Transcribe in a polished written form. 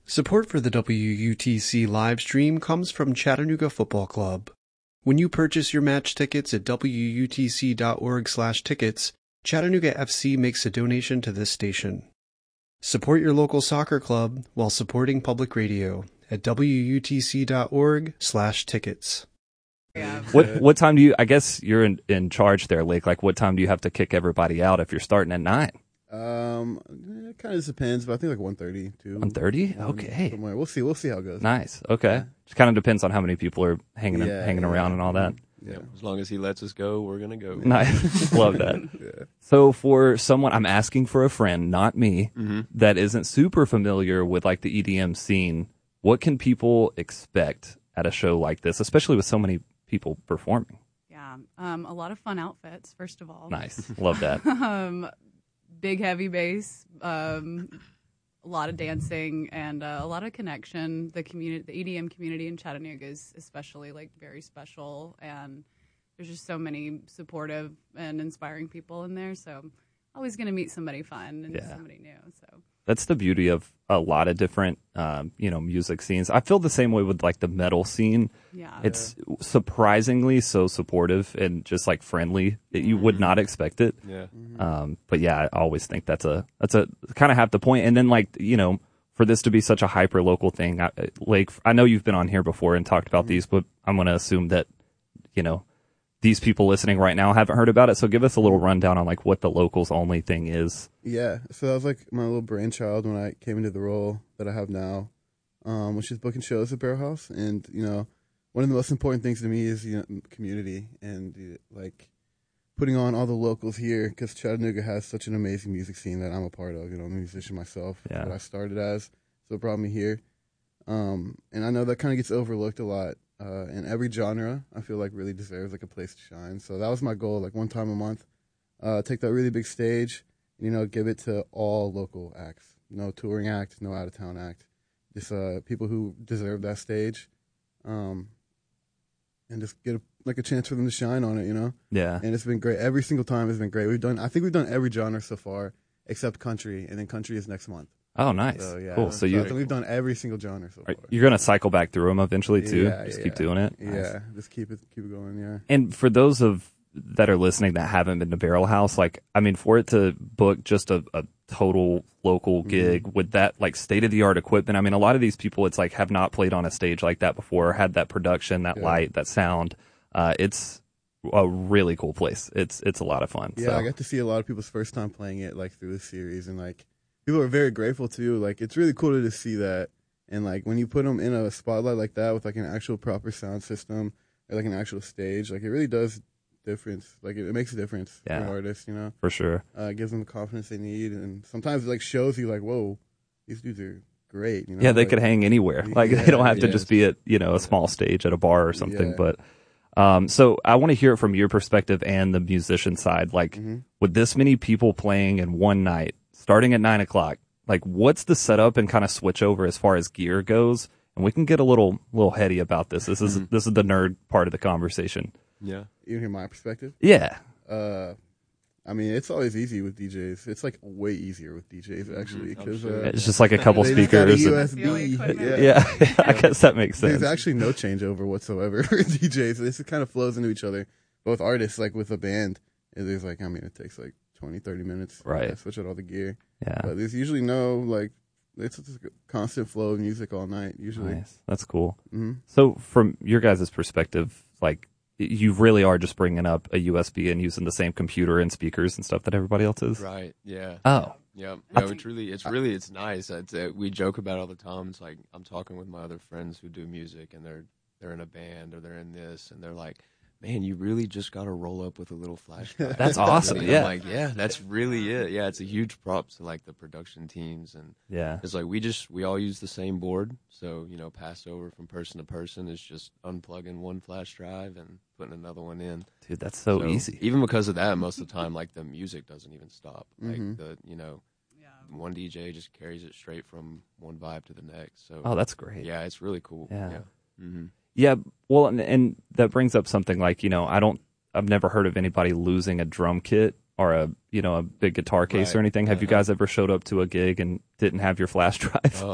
Support for the WUTC live stream comes from Chattanooga Football Club. When you purchase your match tickets at wutc.org/tickets, Chattanooga FC makes a donation to this station. Support your local soccer club while supporting public radio at wutc.org/tickets. What time do you, I guess you're in charge there, Lake, like what time do you have to kick everybody out if you're starting at 9? It kind of just depends, but I think like 1:30 too. 1:30? Okay. Somewhere. We'll see how it goes. Nice. Okay. Just kind of depends on how many people are hanging around and all that. Yeah. As long as he lets us go, we're going to go. Nice. Love that. Yeah. So for someone, I'm asking for a friend, not me, that isn't super familiar with like the EDM scene, what can people expect at a show like this, especially with so many people performing? Yeah. A lot of fun outfits, first of all. Nice. Love that. Big heavy bass, a lot of dancing, and a lot of connection. The EDM community in Chattanooga is especially like very special, and there's just so many supportive and inspiring people in there. So always going to meet somebody fun and somebody new. So that's the beauty of a lot of different, music scenes. I feel the same way with like the metal scene. Yeah, it's surprisingly so supportive and just like friendly that you would not expect it. Yeah. But yeah, I always think that's a kind of half the point. And then like, for this to be such a hyper local thing, Lake, I know you've been on here before and talked about these, but I'm going to assume that, these people listening right now haven't heard about it. So give us a little rundown on like what the locals only thing is. Yeah. So that was like my little brainchild when I came into the role that I have now, which is booking shows at Barrel House. And, one of the most important things to me is, community and like putting on all the locals here, because Chattanooga has such an amazing music scene that I'm a part of. I'm a musician myself. Yeah. That's what I started as. So it brought me here. And I know that kind of gets overlooked a lot. And every genre, I feel like, really deserves like a place to shine. So that was my goal, like one time a month, take that really big stage, give it to all local acts. No touring act, no out-of-town act. Just people who deserve that stage, and just get a chance for them to shine on it, Yeah. And it's been great. Every single time it's been great. I think we've done every genre so far except country, and then country is next month. Oh, nice. So, yeah. Cool. So I think we've done every single genre so far. You're going to cycle back through them eventually too? Yeah, just keep doing it? Yeah, Nice. just keep it going, yeah. And for those that are listening that haven't been to Barrel House, for it to book just a total local gig with that like state-of-the-art equipment, a lot of these people, it's like have not played on a stage like that before, or had that production, that light, that sound. It's a really cool place. It's a lot of fun. Yeah, so. I got to see a lot of people's first time playing it like through the series, and like people are very grateful too. Like it's really cool to just see that, and like when you put them in a spotlight like that with like an actual proper sound system or like an actual stage, like it really does difference. Like it makes a difference for an artist, For sure. It gives them the confidence they need, and sometimes it like shows you like, whoa, these dudes are great. Yeah, they could hang anywhere. Like they don't have to just be at a small stage at a bar or something. Yeah. But so I want to hear it from your perspective and the musician side. Like with this many people playing in one night, starting at 9:00, like what's the setup and kind of switch over as far as gear goes? And we can get a little heady about this. This is the nerd part of the conversation. Yeah. You hear my perspective? Yeah. It's always easy with DJs. It's like way easier with DJs actually, because it's just like a couple they just got speakers. a USB. Yeah, I guess that makes sense. There's actually no changeover whatsoever with DJs. This kind of flows into each other. Both artists, like with a band, there's like, it takes like 20, 30 minutes. Right. To switch out all the gear. Yeah. But there's usually no, like, it's just a constant flow of music all night, usually. Nice. That's cool. Mm-hmm. So from your guys' perspective, like, you really are just bringing up a USB and using the same computer and speakers and stuff that everybody else is? Right, yeah. Oh. Yeah, no, it's nice. We joke about it all the time. It's like I'm talking with my other friends who do music, and they're in a band or they're in this, and they're like, man, you really just got to roll up with a little flash drive. That's awesome. Really. Yeah. I'm like, yeah, that's really it. Yeah, it's a huge props to like the production teams, and it's like we all use the same board, so pass over from person to person is just unplugging one flash drive and putting another one in. Dude, that's so easy. Even because of that, most of the time, like the music doesn't even stop. Like one DJ just carries it straight from one vibe to the next. So that's great. Yeah, it's really cool. Yeah. Mm-hmm. Yeah, well, and that brings up something like, I've never heard of anybody losing a drum kit or a big guitar case or anything. Have you guys ever showed up to a gig and didn't have your flash drive?